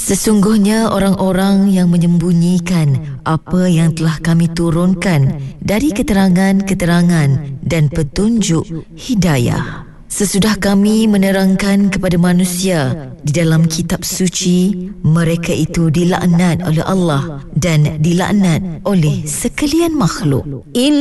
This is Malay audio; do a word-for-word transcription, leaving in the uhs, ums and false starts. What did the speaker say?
Sesungguhnya orang-orang yang menyembunyikan apa yang telah kami turunkan dari keterangan-keterangan dan petunjuk hidayah, sesudah kami menerangkan kepada manusia di dalam kitab suci, mereka itu dilaknat oleh Allah dan dilaknat oleh sekalian makhluk.